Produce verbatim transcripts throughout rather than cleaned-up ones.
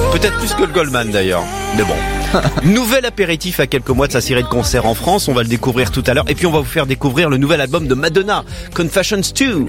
Peut-être plus que le Goldman d'ailleurs, mais bon. Nouvel apéritif à quelques mois de sa série de concerts en France, on va le découvrir tout à l'heure. Et puis on va vous faire découvrir le nouvel album de Madonna, Confessions deux.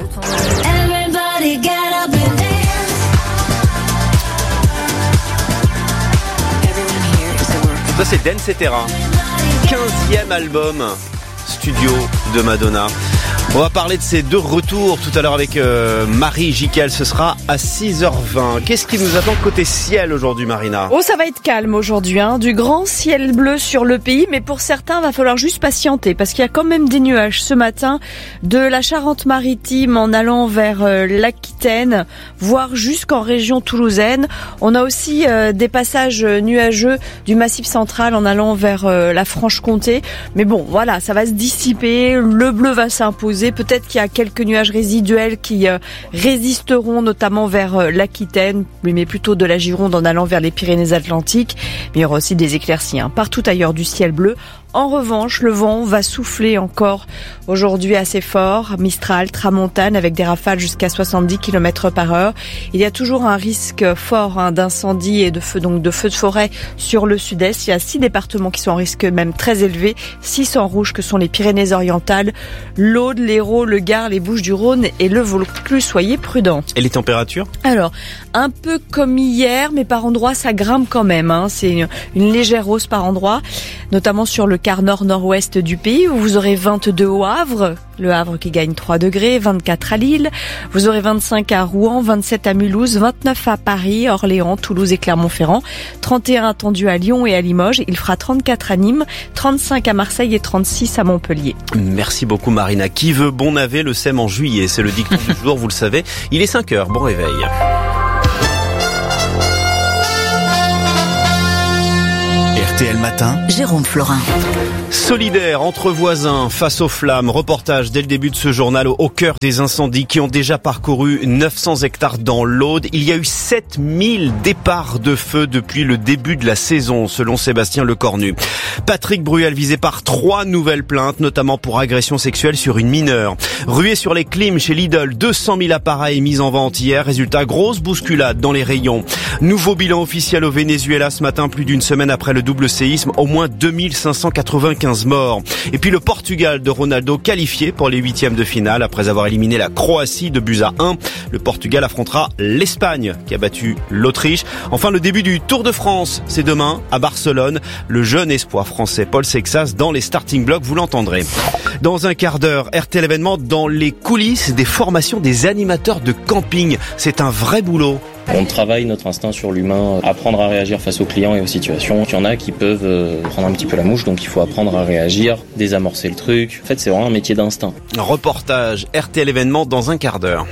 Ça c'est Dance et Terra, quinzième album studio de Madonna. On va parler de ces deux retours tout à l'heure avec euh, Marie Jiquel. Ce sera à six heures vingt. Qu'est-ce qui nous attend côté ciel aujourd'hui, Marina ? Oh, ça va être calme aujourd'hui, hein. Du grand ciel bleu sur le pays, mais pour certains, va falloir juste patienter parce qu'il y a quand même des nuages ce matin de la Charente-Maritime en allant vers euh, l'Aquitaine, voire jusqu'en région toulousaine. On a aussi euh, des passages nuageux du Massif central en allant vers euh, la Franche-Comté. Mais bon, voilà, ça va se dissiper, le bleu va s'imposer. Peut-être qu'il y a quelques nuages résiduels qui euh, résisteront notamment vers euh, l'Aquitaine, mais plutôt de la Gironde en allant vers les Pyrénées-Atlantiques. Mais il y aura aussi des éclaircies, hein, partout ailleurs du ciel bleu. En revanche, le vent va souffler encore aujourd'hui assez fort, Mistral, Tramontane, avec des rafales jusqu'à soixante-dix kilomètres par heure. Il y a toujours un risque fort hein, d'incendie et de feu, donc de feux de forêt sur le sud-est. Il y a six départements qui sont en risque même très élevé, six en rouge que sont les Pyrénées-Orientales, l'Aude, l'Hérault, le Gard, les Bouches-du-Rhône et le Vaucluse. Soyez prudents. Et les températures ? Alors, un peu comme hier, mais par endroits ça grimpe quand même. Hein. C'est une, une légère hausse par endroit, notamment sur le quart nord-nord-ouest du pays où vous aurez vingt-deux au Havre, le Havre qui gagne trois degrés, vingt-quatre à Lille, vous aurez vingt-cinq à Rouen, vingt-sept à Mulhouse, vingt-neuf à Paris, Orléans, Toulouse et Clermont-Ferrand, trente et un attendu à Lyon et à Limoges, il fera trente-quatre à Nîmes, trente-cinq à Marseille et trente-six à Montpellier. Merci beaucoup Marina. Qui veut bon navet le sème en juillet, c'est le dicton du jour, vous le savez. Il est cinq heures, bon réveil. R T L Matin, Jérôme Florin. Solidaire entre voisins face aux flammes. Reportage dès le début de ce journal au cœur des incendies qui ont déjà parcouru neuf cents hectares dans l'Aude. Il y a eu sept mille départs de feu depuis le début de la saison, selon Sébastien Lecornu. Patrick Bruel visé par trois nouvelles plaintes, notamment pour agression sexuelle sur une mineure. Rué sur les clims chez Lidl, deux cent mille appareils mis en vente hier. Résultat, grosse bousculade dans les rayons. Nouveau bilan officiel au Venezuela ce matin, plus d'une semaine après le double séisme. Au moins deux mille cinq cent quatre-vingt-quinze morts. Et puis le Portugal de Ronaldo qualifié pour les huitièmes de finale après avoir éliminé la Croatie de buts à un. Le Portugal affrontera l'Espagne qui a battu l'Autriche. Enfin, le début du Tour de France, c'est demain à Barcelone. Le jeune espoir français Paul Sexas dans les starting blocks, vous l'entendrez. Dans un quart d'heure, R T L événement dans les coulisses des formations des animateurs de camping. C'est un vrai boulot. On travaille notre instinct sur l'humain, apprendre à réagir face aux clients et aux situations. Il y en a qui peuvent prendre un petit peu la mouche, donc il faut apprendre à réagir, désamorcer le truc. En fait, c'est vraiment un métier d'instinct. Reportage R T L événement dans un quart d'heure.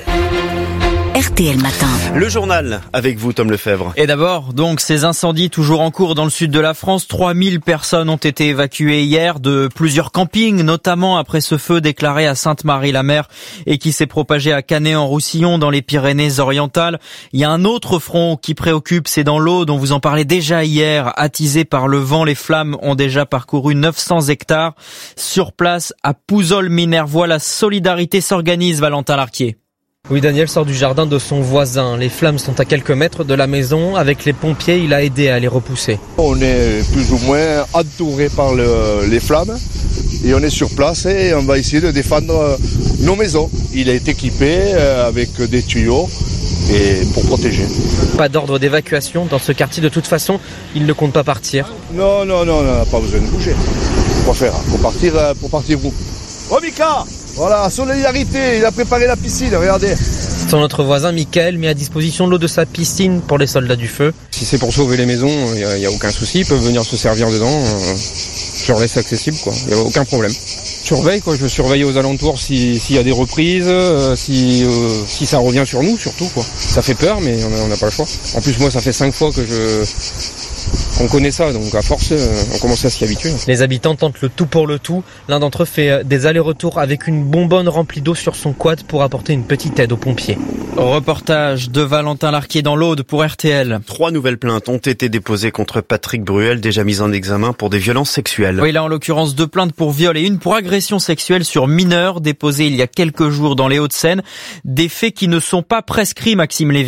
R T L Matin. Le journal avec vous, Tom Lefebvre. Et d'abord, donc, ces incendies toujours en cours dans le sud de la France. trois mille personnes ont été évacuées hier de plusieurs campings, notamment après ce feu déclaré à Sainte-Marie-la-Mer et qui s'est propagé à Canet-en-Roussillon dans les Pyrénées-Orientales. Il y a un autre front qui préoccupe, c'est dans l'Aude, dont vous en parlez déjà hier. Attisé par le vent, les flammes ont déjà parcouru neuf cents hectares. Sur place, à Pouzol-Minervois, la solidarité s'organise, Valentin Larquier. Oui, Daniel sort du jardin de son voisin. Les flammes sont à quelques mètres de la maison. Avec les pompiers, il a aidé à les repousser. On est plus ou moins entouré par le, les flammes et on est sur place et on va essayer de défendre nos maisons. Il est équipé avec des tuyaux et pour protéger. Pas d'ordre d'évacuation dans ce quartier. De toute façon, il ne compte pas partir. Non, non, non, on n'a pas besoin de bouger. Pour faire, pour partir, pour partir vous. Oh Mika! Voilà, solidarité, il a préparé la piscine, regardez. Son autre voisin, Mickaël, met à disposition l'eau de sa piscine pour les soldats du feu. Si c'est pour sauver les maisons, il n'y a, a aucun souci, ils peuvent venir se servir dedans. Euh, je leur laisse accessible, quoi. Il n'y a aucun problème. Je surveille, quoi. Je surveille aux alentours s'il si y a des reprises, euh, si, euh, si ça revient sur nous, surtout, quoi. Ça fait peur, mais on n'a pas le choix. En plus, moi, ça fait cinq fois que je... On connaît ça, donc à force, on commence à s'y habituer. Les habitants tentent le tout pour le tout. L'un d'entre eux fait des allers-retours avec une bonbonne remplie d'eau sur son quad pour apporter une petite aide aux pompiers. Reportage de Valentin Larquier dans l'Aude pour R T L. Trois nouvelles plaintes ont été déposées contre Patrick Bruel, déjà mis en examen pour des violences sexuelles. Oui, là en l'occurrence deux plaintes pour viol et une pour agression sexuelle sur mineur, déposées il y a quelques jours dans les Hauts-de-Seine. Des faits qui ne sont pas prescrits, Maxime Lévy.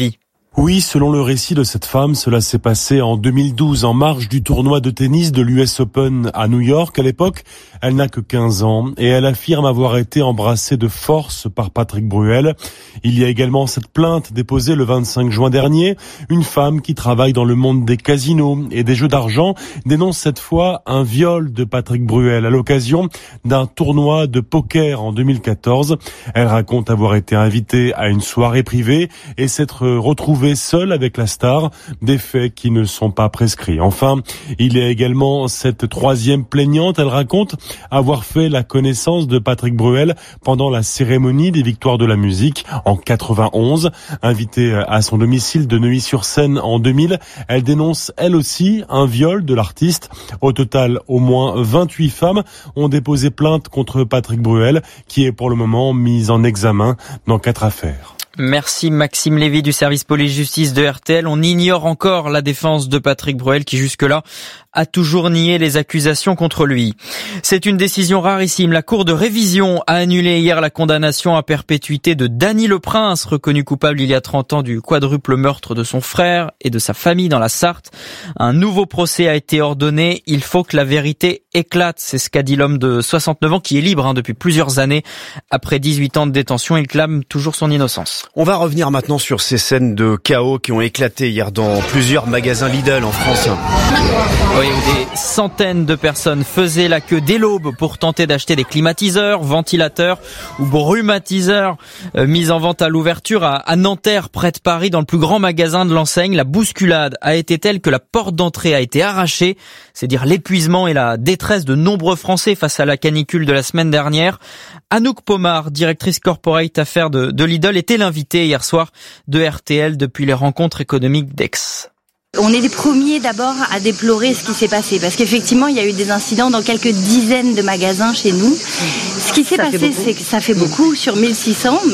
Oui, selon le récit de cette femme, cela s'est passé en deux mille douze, en marge du tournoi de tennis de l'U S Open à New York. À l'époque, elle n'a que quinze ans et elle affirme avoir été embrassée de force par Patrick Bruel. Il y a également cette plainte déposée le vingt-cinq juin dernier. Une femme qui travaille dans le monde des casinos et des jeux d'argent dénonce cette fois un viol de Patrick Bruel à l'occasion d'un tournoi de poker en deux mille quatorze. Elle raconte avoir été invitée à une soirée privée et s'être retrouvée seule avec la star, des faits qui ne sont pas prescrits. Enfin, il y a également cette troisième plaignante. Elle raconte avoir fait la connaissance de Patrick Bruel pendant la cérémonie des Victoires de la musique en quatre-vingt-onze. Invitée à son domicile de Neuilly-sur-Seine en deux mille, elle dénonce elle aussi un viol de l'artiste. Au total, au moins vingt-huit femmes ont déposé plainte contre Patrick Bruel, qui est pour le moment mis en examen dans quatre affaires. Merci Maxime Lévy du service police-justice de R T L. On ignore encore la défense de Patrick Bruel qui jusque-là a toujours nié les accusations contre lui. C'est une décision rarissime. La Cour de révision a annulé hier la condamnation à perpétuité de Dany Le Prince, reconnu coupable il y a trente ans du quadruple meurtre de son frère et de sa famille dans la Sarthe. Un nouveau procès a été ordonné. Il faut que la vérité éclate. C'est ce qu'a dit l'homme de soixante-neuf ans qui est libre hein, depuis plusieurs années. Après dix-huit ans de détention, il clame toujours son innocence. On va revenir maintenant sur ces scènes de chaos qui ont éclaté hier dans plusieurs magasins Lidl en France. Oui, des centaines de personnes faisaient la queue dès l'aube pour tenter d'acheter des climatiseurs, ventilateurs ou brumatiseurs euh, mis en vente à l'ouverture à, à Nanterre, près de Paris, dans le plus grand magasin de l'enseigne. La bousculade a été telle que la porte d'entrée a été arrachée. C'est dire l'épuisement et la détresse de nombreux Français face à la canicule de la semaine dernière. Anouk Pomar, directrice corporate affaires de, de Lidl, était l'invitée hier soir de R T L depuis les rencontres économiques d'Aix. On est les premiers d'abord à déplorer ce qui s'est passé parce qu'effectivement il y a eu des incidents dans quelques dizaines de magasins chez nous. Ce qui s'est passé, c'est que ça fait beaucoup sur mille six cents.